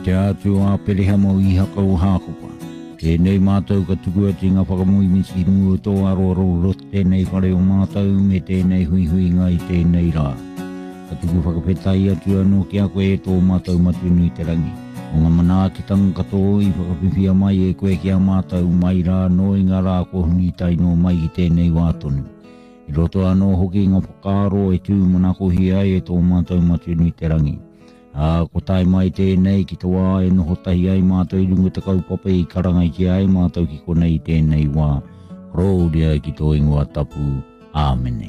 te atu a pereha mau I hakau hakupa. Tēnei mātou ka tuku ati ngā whakamui misi mua tō aroro rot tēnei whare o mātou me tēnei hui hui ngai tēnei rā. Ka tuku whakapetai atu anō ki a koe tō mātou matunu I te rangi. O ngā mana te tangato I whakapipia mai e koe ki a mātou mai rā no I ngā rā ko huni taino mai I tēnei wātonu. I roto anō hoki ngā whakaro e tū manako hi ai e tō mātou matunu I te rangi. Ko tai mai tēnei ki tō wā e noho tahi ai mātou I runga takau papa I karangai ki ai mātou ki konei tēnei wā. Rōria ki tō ingoa tapu. Āmene.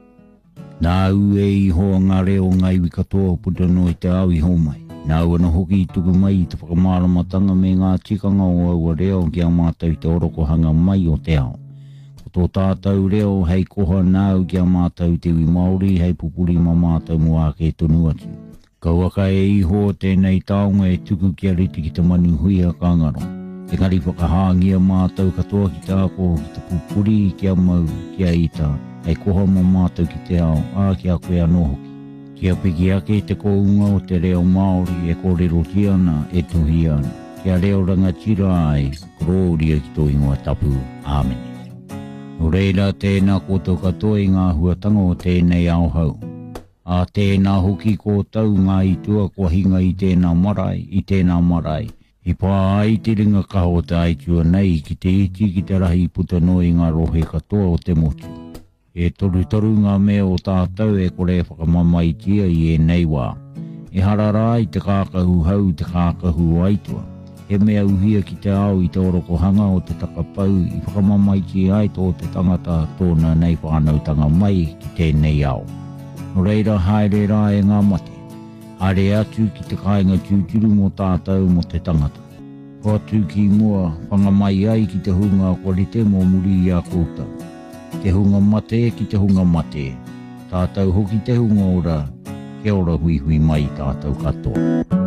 Nā ue I hoa ngā reo ngai wikatoa puta no I te au I ho mai. Nā ua na hoki I tuku mai I te whakamāramatanga me ngā tikanga o aua reo ki a mātou I te oroko hanga mai o te ao. Ko tō tātou reo hei koha nāu ki a mātou te wi Māori hei pupuri ma mātou mua ke tonu atu. Kauaka e iho tēnei taonga e tuku ki a riti ki te manu hui a kangaro. Engari whakahāngia mātou katoa ki te ako ki te pupuri ki a mau ki a ita. Hei koha ma mātou ki te ao, ki a koe anō hoki. Ki a piki ake te kounga o te reo Māori e kōrero ki ana e tuhi ana. Ki a reo rangatira ai, korōria ki tō ingoa tapu. Āmene. O reira tēnā koto katoa I ngā huatanga o tēnei ao hau. A tēnā hoki ko tau ngā itua kua hinga I tēnā marae. I pā ai te ringa kaho te aitua nei ki te iti ki te rahi puta no I ngā rohe katoa o te motu. E toru ngā mea o tātou e kore whakamamaitia I nei wā. E harara I te kākahu hau te kākahu aitua. He mea uhia ki te ao I te oroko hanga o te takapau I whakamamaitia ai tō te tangata tōna nei whānautanga mai ki tēnei ao. No reira haere rā e ngā mate. Haere atu ki te kāinga tūturu mo tātou mo te tangata. Ko atu ki mua whangamai ai ki te hunga korite mo muri I a kōtau. Te hunga mate ki te hunga mate. Tātou hoki te hunga ora, kia ora hui hui mai tātou katoa.